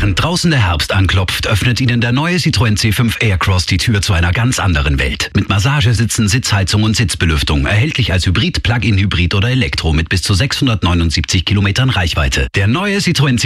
Während draußen der Herbst anklopft, öffnet Ihnen der neue Citroën C5 Aircross die Tür zu einer ganz anderen Welt. Mit Massagesitzen, Sitzheizung und Sitzbelüftung. Erhältlich als Hybrid, Plug-in-Hybrid oder Elektro mit bis zu 679 Kilometern Reichweite. Der neue Citroën C5